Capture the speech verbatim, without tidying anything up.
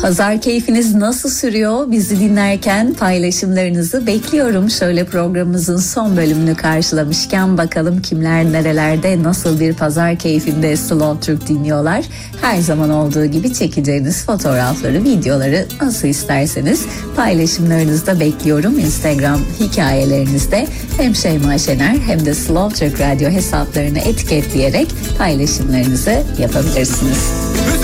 Pazar keyfiniz nasıl sürüyor? Bizi dinlerken paylaşımlarınızı bekliyorum. Şöyle programımızın son bölümünü karşılamışken bakalım kimler nerelerde nasıl bir pazar keyfinde Slow Türk dinliyorlar. Her zaman olduğu gibi çekeceğiniz fotoğrafları, videoları nasıl isterseniz paylaşımlarınızı da bekliyorum. Instagram hikayelerinizde hem Şeyma Şener hem de Slow Türk Radyo hesaplarını etiketleyerek paylaşımlarınızı yapabilirsiniz.